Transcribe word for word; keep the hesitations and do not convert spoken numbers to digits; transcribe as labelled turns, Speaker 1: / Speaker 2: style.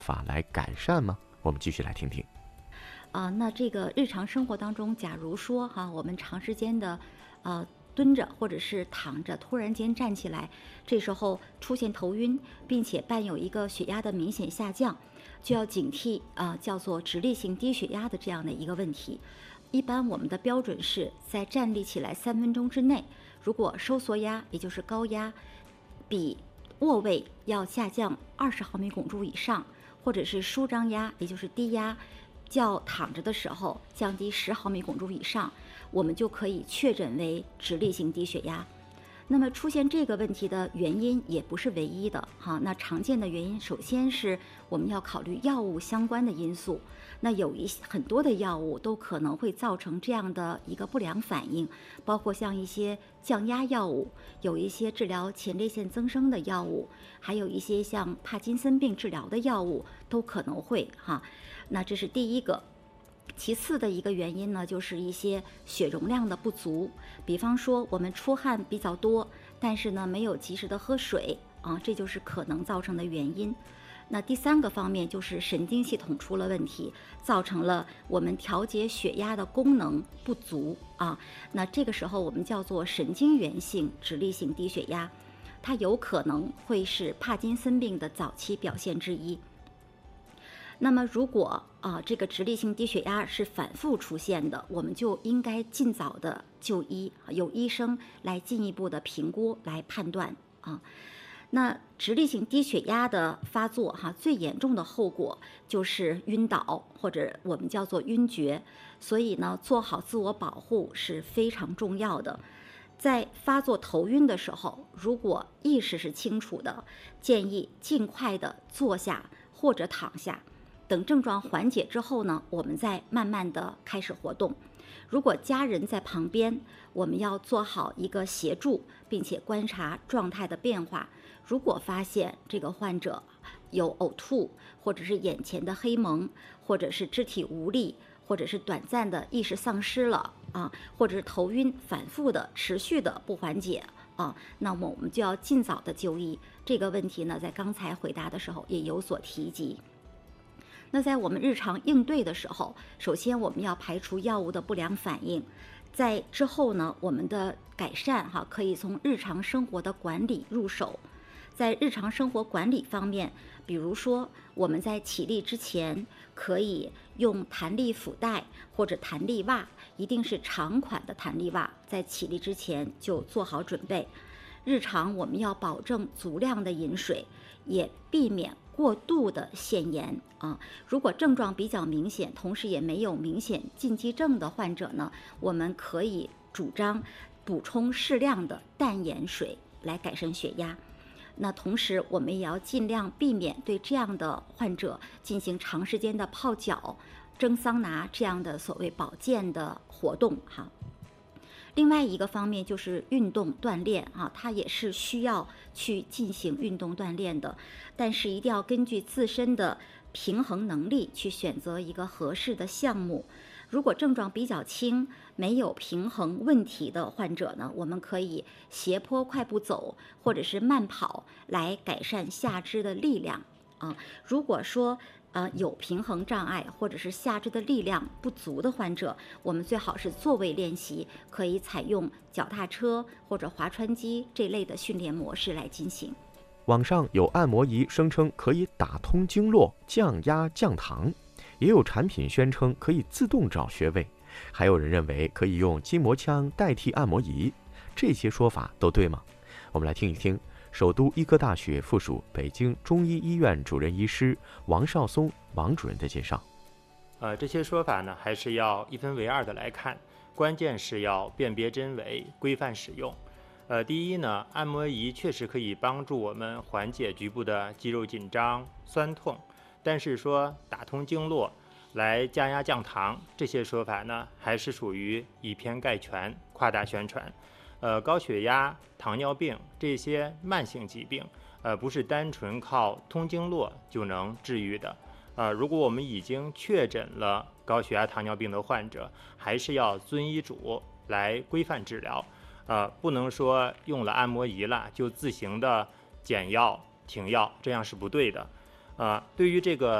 Speaker 1: 法来改善吗？我们继续来听听。
Speaker 2: 啊、那这个日常生活当中，假如说哈，我们长时间的呃蹲着或者是躺着，突然间站起来，这时候出现头晕，并且伴有一个血压的明显下降，就要警惕啊、叫做直立性低血压的这样的一个问题。一般我们的标准是在站立起来三分钟之内，如果收缩压，也就是高压，比卧位要下降二十毫米汞柱以上，或者是舒张压，也就是低压，较躺着的时候降低十毫米汞柱以上，我们就可以确诊为直立性低血压。那么出现这个问题的原因也不是唯一的哈，那常见的原因首先是我们要考虑药物相关的因素，那有一很多的药物都可能会造成这样的一个不良反应，包括像一些降压药物，有一些治疗前列腺增生的药物，还有一些像帕金森病治疗的药物都可能会哈，那这是第一个。其次的一个原因呢，就是一些血容量的不足，比方说我们出汗比较多，但是呢没有及时的喝水啊，这就是可能造成的原因。那第三个方面就是神经系统出了问题，造成了我们调节血压的功能不足啊。那这个时候我们叫做神经源性直立性低血压，它有可能会是帕金森病的早期表现之一。那么如果啊这个直立性低血压是反复出现的，我们就应该尽早的就医，由医生来进一步的评估来判断啊。那直立性低血压的发作哈，最严重的后果就是晕倒或者我们叫做晕厥，所以呢做好自我保护是非常重要的。在发作头晕的时候，如果意识是清楚的，建议尽快的坐下或者躺下。等症状缓解之后呢，我们再慢慢的开始活动。如果家人在旁边，我们要做好一个协助，并且观察状态的变化。如果发现这个患者有呕吐，或者是眼前的黑蒙，或者是肢体无力，或者是短暂的意识丧失了啊，或者是头晕反复的持续的不缓解啊，那么我们就要尽早的就医。这个问题呢，在刚才回答的时候也有所提及。那在我们日常应对的时候，首先我们要排除药物的不良反应，在之后呢，我们的改善哈，可以从日常生活的管理入手。在日常生活管理方面，比如说我们在起立之前可以用弹力腹带或者弹力袜，一定是长款的弹力袜，在起立之前就做好准备。日常我们要保证足量的饮水，也避免过度的限盐啊。如果症状比较明显，同时也没有明显禁忌症的患者呢，我们可以主张补充适量的淡盐水来改善血压。那同时我们也要尽量避免对这样的患者进行长时间的泡脚、蒸桑拿这样的所谓保健的活动哈。另外一个方面就是运动锻炼啊，它也是需要去进行运动锻炼的，但是一定要根据自身的平衡能力去选择一个合适的项目。如果症状比较轻，没有平衡问题的患者呢，我们可以斜坡快步走或者是慢跑来改善下肢的力量啊。如果说呃，有平衡障碍或者是下肢的力量不足的患者，我们最好是坐位练习，可以采用脚踏车或者划船机这类的训练模式来进行。
Speaker 1: 网上有按摩仪声称可以打通经络、降压降糖，也有产品宣称可以自动找穴位，还有人认为可以用筋膜枪代替按摩仪，这些说法都对吗？我们来听一听首都医科大学附属北京中医医院主任医师王绍松王主任的介绍。
Speaker 3: 呃，这些说法呢，还是要一分为二的来看，关键是要辨别真伪，规范使用。呃，第一呢，按摩仪确实可以帮助我们缓解局部的肌肉紧张、酸痛，但是说打通经络来降压降糖，这些说法呢，还是属于以偏概全、夸大宣传。呃，高血压、糖尿病这些慢性疾病，呃，不是单纯靠通经络就能治愈的。呃，如果我们已经确诊了高血压、糖尿病的患者，还是要遵医嘱来规范治疗。呃，不能说用了按摩仪了就自行的减药停药，这样是不对的。 啊，对于这个